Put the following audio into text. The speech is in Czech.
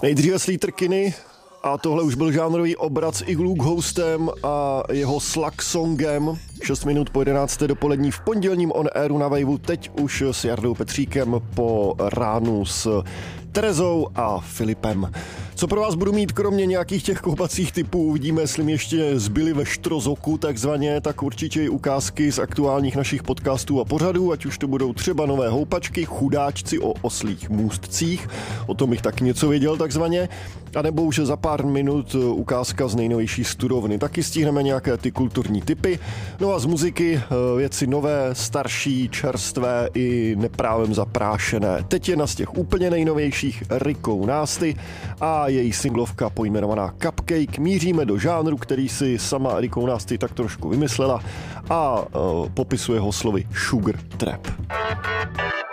Nejdříve Sleater Kinney a tohle už byl žánrový obrat s Igloo Ghostem a jeho Slug Songem. 6 minut po 11. dopolední v pondělním On Airu na Waveu, teď už s Jardou Petříkem po ránu s Terezou a Filipem. Co pro vás budu mít, kromě nějakých těch koupacích typů, uvidíme, jestli mi ještě zbyly ve štrozoku takzvaně, tak určitě i ukázky z aktuálních našich podcastů a pořadů, ať už to budou třeba nové houpačky, chudáčci o oslích můstcích, o tom bych tak něco věděl takzvaně, anebo už za pár minut ukázka z nejnovější studovny. Taky stihneme nějaké ty kulturní typy. No a z muziky věci nové, starší, čerstvé i neprávem zaprášené. Teď je na z těch úplně nejnovějších Rikou Nasty a její singlovka pojmenovaná Cupcake. Míříme do žánru, který si sama Rikou Nasty tak trošku vymyslela a popisuje ho slovy Sugar Trap.